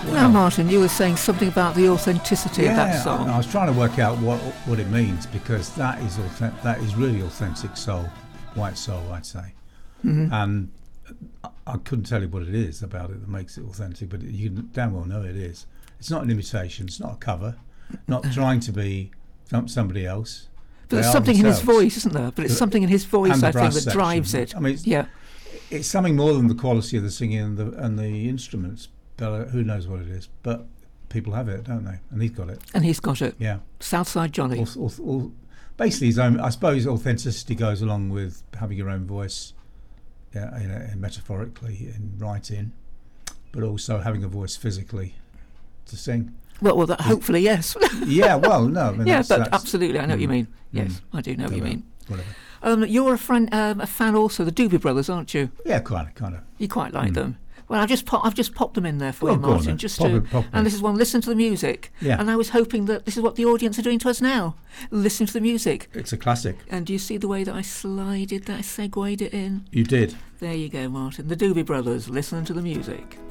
Now, Martin, you were saying something about the authenticity of that song. I was trying to work out what it means, because that is really authentic soul, white soul, I'd say. Mm-hmm. And I couldn't tell you what it is about it that makes it authentic, but you damn well know it is. It's not an imitation, it's not a cover, not trying to be somebody else. But there's something in his voice, isn't there? But it's something in his voice, I think, that drives it. I mean, it's something more than the quality of the singing and the instruments. Who knows what it is? But people have it, don't they? And he's got it. And he's got it. Yeah. Southside Johnny. Basically, his own. I suppose authenticity goes along with having your own voice, metaphorically in writing, but also having a voice physically to sing. Well, hopefully, yes. Yeah, well, no. I mean, that's absolutely, I know what you mean. Yes, I do know what you mean. Whatever. You're a fan also, the Doobie Brothers, aren't you? Yeah, kind of. You quite like them. Well, I've just popped them in there for you, Martin, pop and this is one. Listen to the music. Yeah. And I was hoping that this is what the audience are doing to us now. Listen to the music. It's a classic. And do you see the way that I segued it in? You did. There you go, Martin. The Doobie Brothers. Listen to the music.